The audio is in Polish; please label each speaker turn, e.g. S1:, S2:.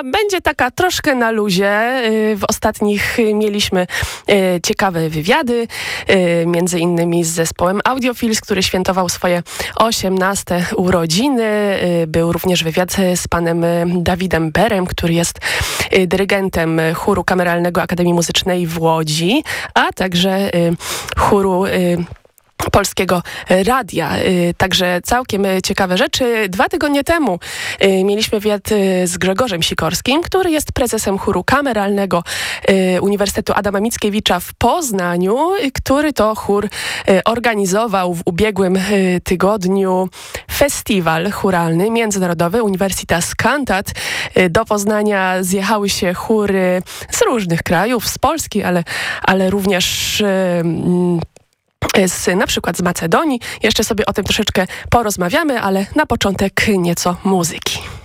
S1: będzie taka troszkę na luzie. W ostatnich mieliśmy ciekawe wywiady, między innymi z zespołem Audiofils, który świętował swoje 18 urodziny. Był również wywiad z panem Dawidem Berem, który jest dyrygentem chóru kameralnego Akademii Muzycznej w Łodzi, a także chóru Polskiego Radia. Także całkiem ciekawe rzeczy. 2 tygodnie temu mieliśmy wywiad z Grzegorzem Sikorskim, który jest prezesem chóru kameralnego Uniwersytetu Adama Mickiewicza w Poznaniu, który to chór organizował w ubiegłym tygodniu festiwal chóralny międzynarodowy Universitas Cantat. Do Poznania zjechały się chóry z różnych krajów, z Polski, ale również na przykład z Macedonii. Jeszcze sobie o tym troszeczkę porozmawiamy, ale na początek nieco muzyki.